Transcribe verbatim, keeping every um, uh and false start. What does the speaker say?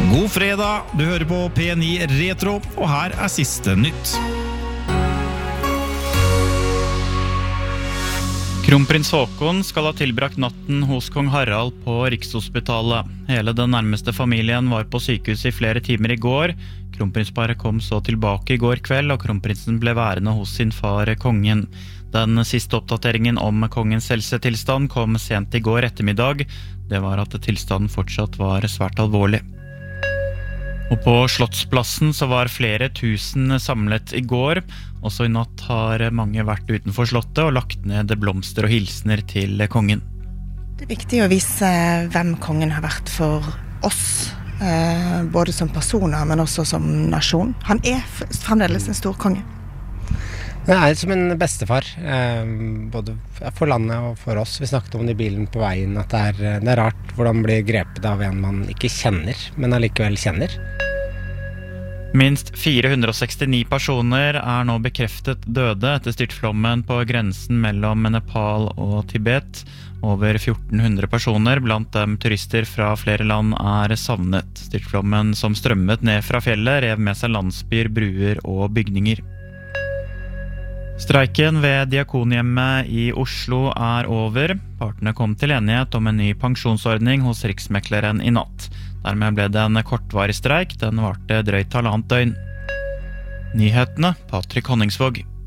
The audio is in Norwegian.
God fredag, du hører på P ni Retro, og her er siste nytt. Kronprins Haakon skal ha tilbrakt natten hos kong Harald på Rikshospitalet. Hele den nærmeste familien var på sykehus i flere timer i går. Kronprinsparet kom så tilbake i går kveld, og kronprinsen ble værende hos sin far kongen. Den siste oppdateringen om kongens helsetilstand kom sent i går ettermiddag. Det var at tilstanden fortsatt var svært alvorlig. Og på Slottsplassen så var flere tusen samlet i går. Også i natt har mange vært utenfor slottet og lagt ned blomster og hilsener til kongen. Det er viktig å vise hvem kongen har vært for oss, både som personer, men også som nasjon. Han er fremdeles en stor konge. Det er som en bestefar, både for landet og for oss. Vi snakket om det i bilen på veien, at det er, det er rart hvordan man blir grepet av en man ikke kjenner, men allikevel kjenner. Minst fire hundre og sekstini personer er nå bekreftet døde etter styrtflommen på grensen mellom Nepal og Tibet. Over fjorten hundre personer, blant dem turister fra flere land, er savnet. Styrtflommen som strømmet ned fra fjellet rev med seg landsbyer, bruer og bygninger. Streiken ved Diakonhjemmet i Oslo er over. Partene kom til enighet om en ny pensjonsordning hos Riksmekleren i natt. Dermed ble det en kortvarig streik. Den varte drøyt halvannet døgn. Nyhetene, Patrick Honningsvåg.